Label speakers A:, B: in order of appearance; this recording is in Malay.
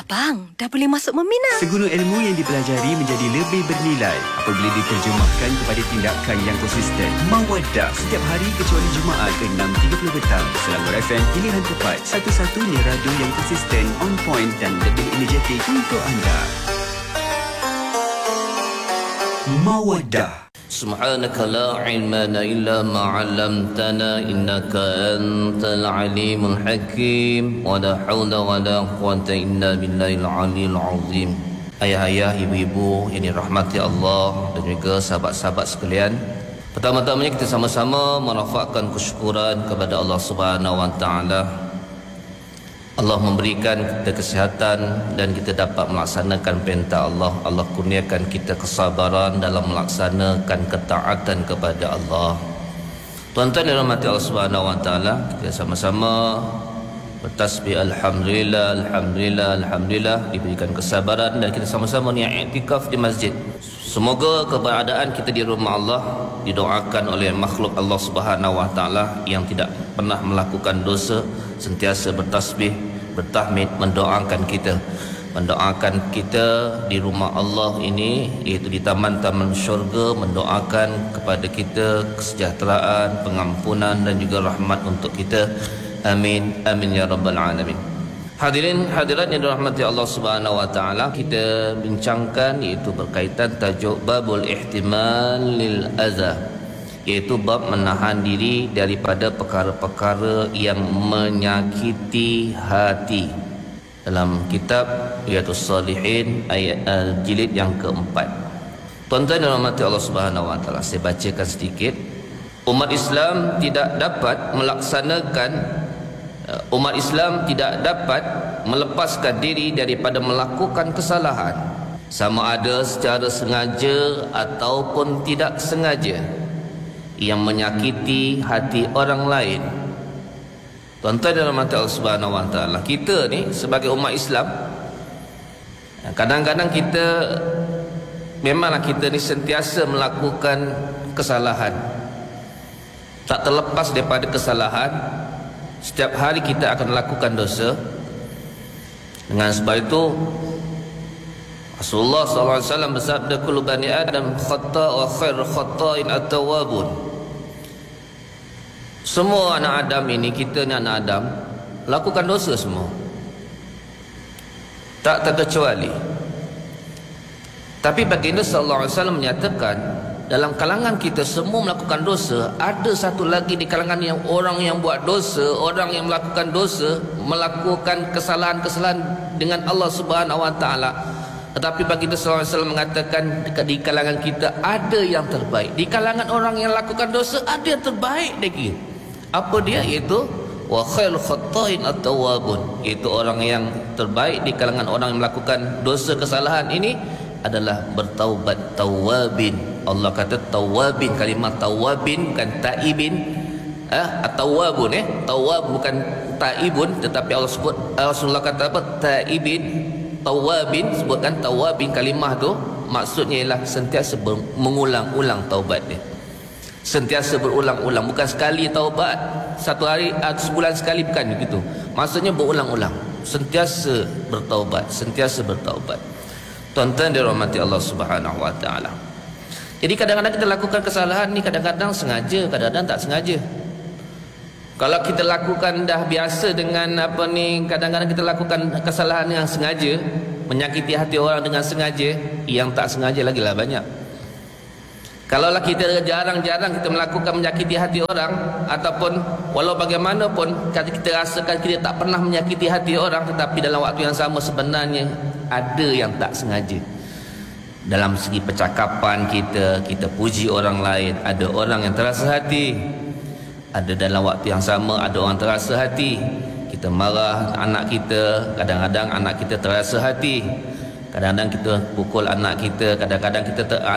A: Abang, dah boleh masuk meminang.
B: Segunu ilmu yang dipelajari menjadi lebih bernilai apabila diterjemahkan kepada tindakan yang konsisten. Mawaddah setiap hari kecuali Jumaat 6.30 petang. Selangor FM, pilihan tepat. Satu-satunya radio yang konsisten, on point dan lebih energetik untuk anda. Mawaddah.
C: Subhanaka la ilma lana illa ma 'allamtana innaka antal alimul hakim wa la haula wa la quwwata illa billahil aliyil azim. Ayah-ayah, ibu-ibu yang dirahmati Allah dan juga sahabat-sahabat sekalian, pertama-tamanya kita sama-sama merafakkan kesyukuran kepada Allah Subhanahu wa taala. Allah memberikan kita kesihatan dan kita dapat melaksanakan perintah Allah. Allah kurniakan kita kesabaran dalam melaksanakan ketaatan kepada Allah. Tuan-tuan yang dirahmati Allah Subhanahu wa taala, kita sama-sama bertasbih alhamdulillah, alhamdulillah, alhamdulillah, diberikan kesabaran dan kita sama-sama niat i'tikaf di masjid. Semoga keberadaan kita di rumah Allah didoakan oleh makhluk Allah Subhanahu wa taala yang tidak pernah melakukan dosa, sentiasa bertasbih, bertahmid, mendoakan kita di rumah Allah ini, iaitu di taman-taman syurga, mendoakan kepada kita kesejahteraan, pengampunan dan juga rahmat untuk kita. Amin, amin ya rabbal alamin. Hadirin hadirat yang dirahmati Allah Subhanahu wa taala, kita bincangkan iaitu berkaitan tajuk babul ihtimal lil adza, iaitu bab menahan diri daripada perkara-perkara yang menyakiti hati. Dalam kitab Riyadhus Shalihin ayat jilid yang keempat. Tuan-tuan yang dirahmati Allah Subhanahu wa taala, saya bacakan sedikit. Umat Islam tidak dapat melepaskan diri daripada melakukan kesalahan, sama ada secara sengaja ataupun tidak sengaja, yang menyakiti hati orang lain. Tuan-tuan dan puan-puan Allah Subhanahu wa taala, kita ni sebagai umat Islam, kadang-kadang kita memanglah kita ni sentiasa melakukan kesalahan, tak terlepas daripada kesalahan. Setiap hari kita akan melakukan dosa. Dengan sebab itu Rasulullah SAW bersabda, kullu bani Adam khata' wa khair khata'in at-tawwabun. Semua anak Adam ini, kita ni anak Adam, lakukan dosa semua, tak terkecuali. Tapi baginda sallallahu alaihi wasallam menyatakan, dalam kalangan kita semua melakukan dosa, ada satu lagi di kalangan yang orang yang buat dosa, orang yang melakukan dosa, melakukan kesalahan-kesalahan dengan Allah Subhanahu wa taala. Tetapi baginda sallallahu alaihi wasallam mengatakan, di kalangan kita ada yang terbaik. Di kalangan orang yang lakukan dosa ada yang terbaik lagi. Apa dia? Iaitu wa khairul khata'in at-tawwabun, iaitu orang yang terbaik di kalangan orang yang melakukan dosa kesalahan ini adalah bertaubat, tawabin. Allah kata tawabin, kalimat tawabin bukan taibin, at-tawabun, tawab bukan taibun, tetapi Allah sebut, Rasulullah kata apa? Taibin, tawabin, sebutkan tawabin. Kalimah tu maksudnya ialah sentiasa mengulang-ulang taubat dia, sentiasa berulang-ulang, bukan sekali taubat satu hari atau sebulan sekali, bukan begitu. Maksudnya berulang-ulang, sentiasa bertaubat, sentiasa bertaubat. Tuan-tuan dirahmati Allah Subhanahu wa taala. Jadi kadang-kadang kita lakukan kesalahan ni, kadang-kadang sengaja, kadang-kadang tak sengaja. Kalau kita lakukan dah biasa dengan kadang-kadang kita lakukan kesalahan yang sengaja, menyakiti hati orang dengan sengaja, yang tak sengaja lagi lah banyak. Kalaulah kita jarang-jarang kita melakukan menyakiti hati orang, ataupun walau bagaimanapun kita rasakan kita tak pernah menyakiti hati orang, tetapi dalam waktu yang sama sebenarnya ada yang tak sengaja. Dalam segi percakapan kita puji orang lain, ada orang yang terasa hati. Ada dalam waktu yang sama ada orang terasa hati. Kita marah anak kita, kadang-kadang anak kita terasa hati. Kadang-kadang kita pukul anak kita, kadang-kadang kita